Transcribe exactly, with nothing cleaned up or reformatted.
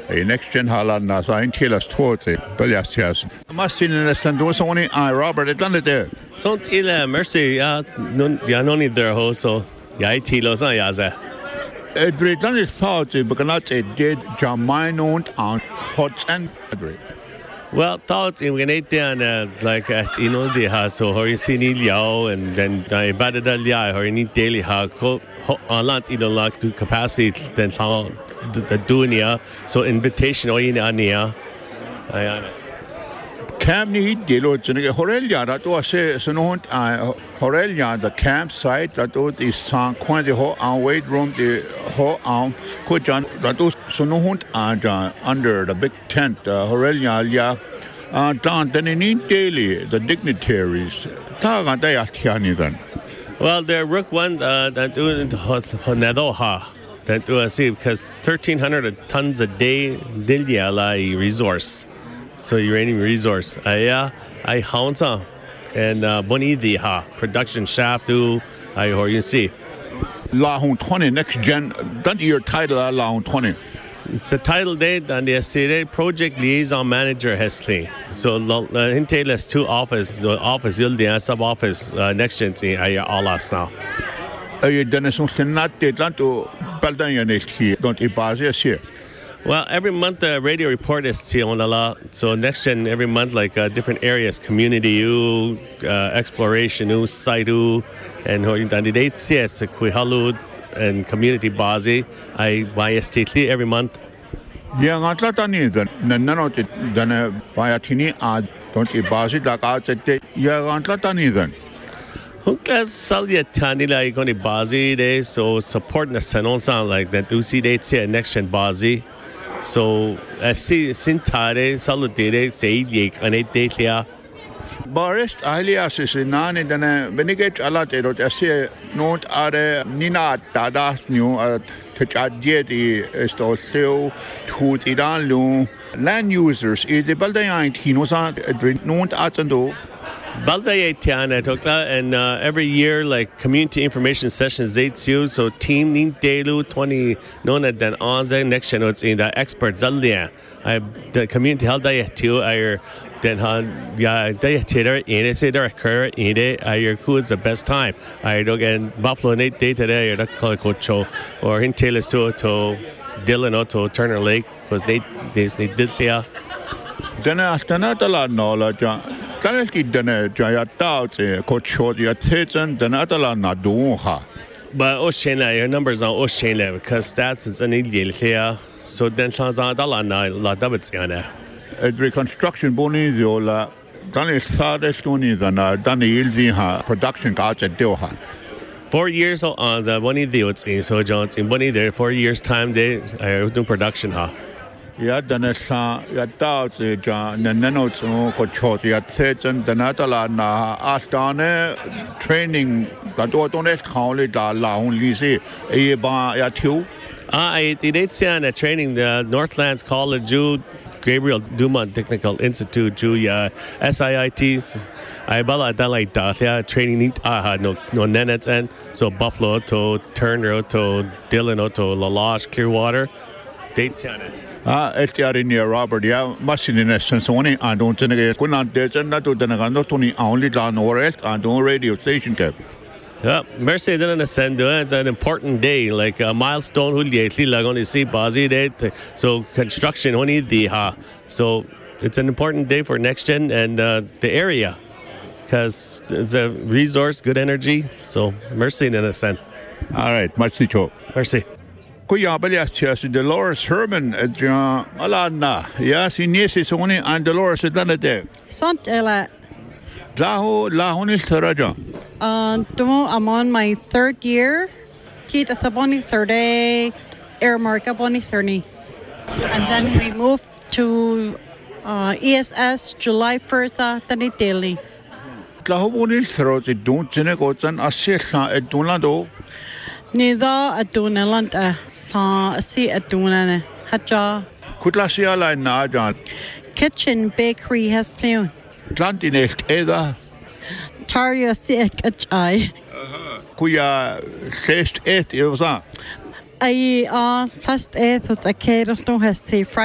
A next gen hala na sa in kilas tote belias chas. Masin in a sandos only I Robert it done there. Sont ila mercy ya non ya non need their ho so ya tilo sa ya za. Edre done it thought but not a dead Jamainon on hot and Edre. Well, thoughts in when it down uh, like at you know the ha so hori sini liao and then I bada da liao hori ni daily ha ko a lot you know like to capacity then how the dunia so invitation or in ania ayana Camp ni delo chene Horelia that was say sonon Horelia the campsite that is san coin the ho on weight room the ho on kujan that was sonon under the big tent Horelia ya uh down then in daily the dignitaries ta ga da ya thiani gan. Well there rook one uh that doing honado ha that do I see because thirteen hundred tons a day dilia la resource. So uranium resource. I yeah, I hounsa and uh, boni the ha production shaft do I or you see. La Hong twenty next gen. Don't your title La Hong twenty. It's a title date and the city project liaison manager Hesley. So Intel has two office, the office you'll the sub office uh, next gen see I all last now. Are you done something not did not to Baldan next here? Don't you pass here? Well, every month the uh, radio report is on a lot. So next gen every month like uh, different areas, community, you, uh, exploration, you, site, you, and the dates yes, Quihalud and community bazi. I buy a stately every month. Yeah, I'm not done then. None of it done by a tiny ad. Don't you bazi like out at the yeah, I'm not done then. Huklas salya tanila ikoni bazi day so support the sanon sound like that. Do see dates here next gen bazi. So, I see Sintare, Saludere, say, Yake, and eight days here. Boris alias is in Nani than a Benegate Alatero, I say, not are Nina Tadas new at Tachadjeti, Estoseo, Tutidanlu, land users, is the Baldayan Kinosan, not Atando. Baldaye Tiana Tokla and uh, every year like community information sessions they too so team nin delu twenty nona dan onze next gen it's in the expert zallia I the community held day too I then han yeah they theater in it say there occur in it I your cool's the best time I don't get Buffalo Nate day today or the coach or in Taylor to to Dylan to Turner Lake because they they they did there then after not a lot knowledge Kanski dene jaya doubt coach short ya tetan denatala na duha. But Oshena your numbers on Oshena because stats is an ideal here. So then Sanzadala na la Davidsana. At reconstruction bonizio la Dani Sade Stony than Dani Ilziha production cards at Doha. Four years on the one of the so Jones in one there four years time they are doing production ha. Ya dana sa ya doubt ja nanano to coach ya tetan denatala na astane training that don't est call it la la only say e ba ya two. Ah I did a training the Northlands College Jude Gabriel Dumont Technical Institute Julia S I I T I bala da like that yeah training ah no no nenets and so Buffalo to Turner to Dillon to La Loche Clearwater dates on it. Ah, it's near Robert. Yeah, machine in essence only. I don't think it's good. Not there's not to the not only only down or else. I don't radio station cap. Yeah, Mercy didn't send it. It's an important day, like a milestone. Who lately like only see Bazi day. So construction only the ha. So it's an important day for next gen and uh, the area because it's a resource, good energy. So Mercy didn't send. All right, much to Mercy. Kuya balias chas Dolores Herman at Alana. Yes, in yes, it's only and Dolores at Lanade. Sant Ella. Laho Lahonis Taraja. Uh, I'm on my third year. Tita Thaboni third day, Air Marka Boni thirty. And then we moved to uh, E S S July first, uh, Tani Daily. Lahonis Tarot, don't Senegotan, Assessa at Dunado. Neither a Dunaland, a sea at Dunane, Haja. Kutlasia and Najan. Kitchen bakery has found. Plantinest either. Taria sick a chai. Kuya sest eight, it was on. I uh, first eighth, it's a kid of no has tea.